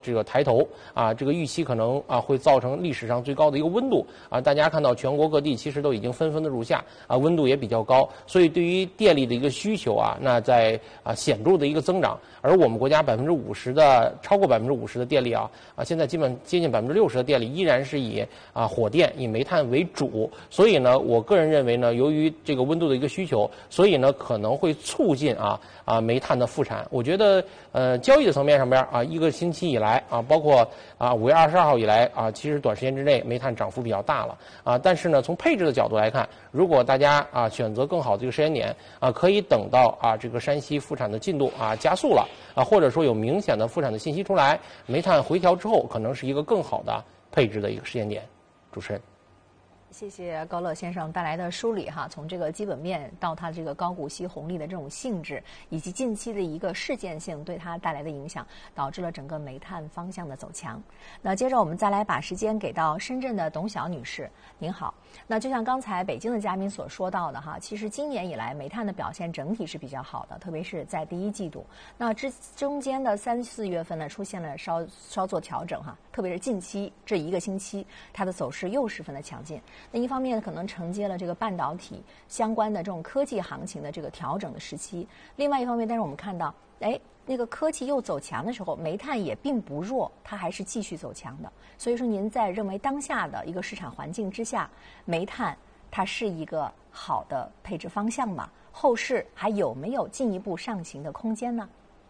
这个抬头啊，这个预期可能啊会造成历史上最高的一个温度啊。大家看到全国各地其实都已经纷纷的入夏啊，温度也比较高，所以对于电力的一个需求啊，那在显著的一个增长。而我们国家50%的超过50%的电力啊，现在基本接近60%的电力依然是以火电、以煤炭为主。所以呢，我个人认为呢，由于这个温度的一个需求，所以呢可能会促进煤炭的复产。我觉得交易的层面上边啊，一个星期以来啊，包括5月22号以来啊，其实短时间之内煤炭涨幅比较大了啊。但是呢，从配置的角度来看，如果大家选择更好的这个时间点可以等到这个山西复产的进度加速了或者说有明显的复产的信息出来，煤炭回调之后，可能是一个更好的配置的一个时间点。主持人。 谢谢高乐先生带来的梳理哈，从这个基本面到它这个高股息红利的这种性质，以及近期的一个事件性对它带来的影响，导致了整个煤炭方向的走强。那接着我们再来把时间给到深圳的董晓女士，您好。那就像刚才北京的嘉宾所说到的哈，其实今年以来煤炭的表现整体是比较好的，特别是在第一季度。那中间的3、4月份呢，出现了稍作调整哈，特别是近期这一个星期，它的走势又十分的强劲。那一方面可能承接了这个半导体相关的这种科技行情的这个调整的时期，另外一方面，但是我们看到，那个科技又走强的时候，煤炭也并不弱，它还是继续走强的。所以说，您在认为当下的一个市场环境之下，煤炭它是一个好的配置方向吗？后市还有没有进一步上行的空间呢？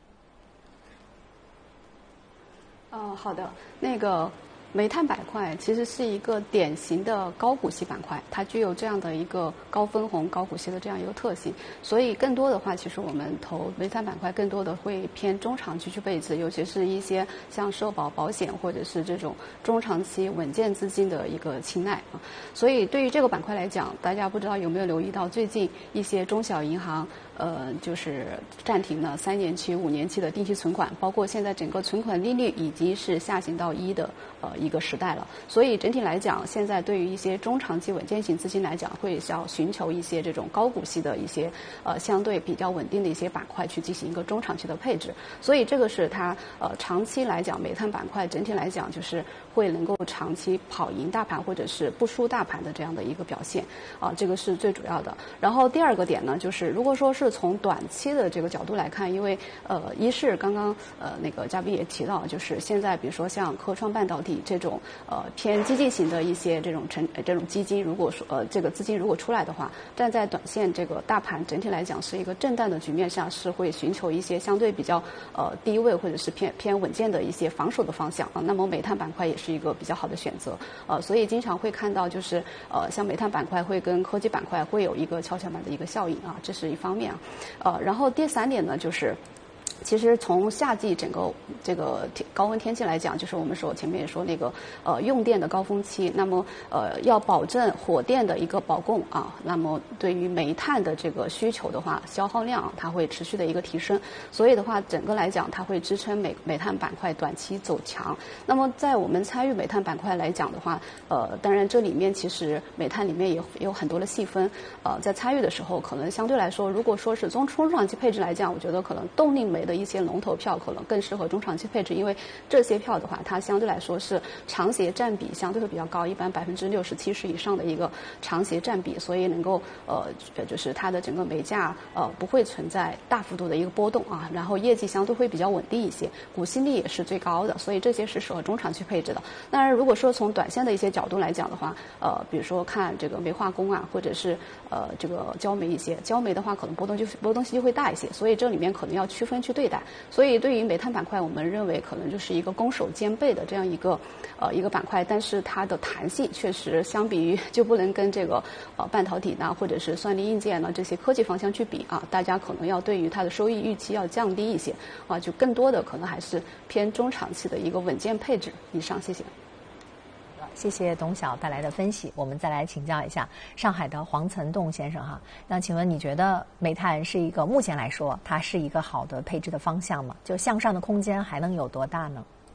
好的，煤炭板块其实是一个典型的高股息板块，它具有这样的一个高分红、高股息的这样一个特性，所以更多的话，其实我们投煤炭板块更多的会偏中长期去配置，尤其是一些像社保、保险或者是这种中长期稳健资金的一个青睐啊。所以对于这个板块来讲，大家不知道有没有留意到最近一些中小银行就是暂停了3年期、5年期的定期存款，包括现在整个存款利率已经是下行到1的一个时代了。所以整体来讲，现在对于一些中长期稳健型资金来讲，会要寻求一些这种高股息的一些相对比较稳定的一些板块去进行一个中长期的配置。所以这个是它长期来讲，煤炭板块整体来讲就是会能够长期跑赢大盘或者是不输大盘的这样的一个表现这个是最主要的。然后第二个点呢，就是如果说是从短期的这个角度来看，因为一是刚刚那个嘉宾也提到，就是现在比如说像科创半导体这种偏激进型的一些这种基金，如果说这个资金如果出来的话，站在短线这个大盘整体来讲是一个震荡的局面下，是会寻求一些相对比较低位或者是偏稳健的一些防守的方向那么煤炭板块也是一个比较好的选择所以经常会看到就是像煤炭板块会跟科技板块会有一个跷跷板的一个效应这是一方面然后第3点呢，就是其实从夏季整个这个高温天气来讲，就是我们前面也说那个用电的高峰期，那么要保证火电的一个保供那么对于煤炭的这个需求的话，消耗量它会持续的一个提升，所以的话整个来讲它会支撑煤炭板块短期走强。那么在我们参与煤炭板块来讲的话，当然这里面其实煤炭里面也有很多的细分在参与的时候，可能相对来说，如果说是中长期配置来讲，我觉得可能动力煤的一些龙头票可能更适合中长期配置，因为这些票的话，它相对来说是长协占比相对会比较高，一般60%、70%以上的一个长协占比，所以能够就是它的整个煤价不会存在大幅度的一个波动然后业绩相对会比较稳定一些，股息率也是最高的，所以这些是适合中长期配置的。当然，如果说从短线的一些角度来讲的话，比如说看这个煤化工或者是这个焦煤焦煤的话，可能波动性就会大一些，所以这里面可能要区分去对待。所以对于煤炭板块，我们认为可能就是一个攻守兼备的这样一个板块，但是它的弹性确实相比于就不能跟这个半导体或者是算力硬件这些科技方向去比大家可能要对于它的收益预期要降低一些就更多的可能还是偏中长期的一个稳健配置。以上，谢谢。 谢谢董晓带来的分析，我们再来请教一下上海的黄岑栋先生那请问你觉得煤炭是一个目前来说它是一个好的配置的方向吗？就向上的空间还能有多大呢？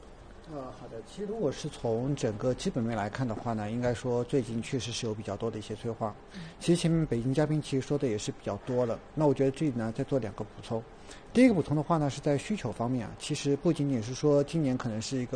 好的。其实如果是从整个基本面来看的话呢，应该说最近确实是有比较多的一些催化。其实前面北京嘉宾其实说的也是比较多了。那我觉得这里呢再做2个补充。第一个补充的话呢，是在需求方面啊，其实不仅仅是说今年可能是一个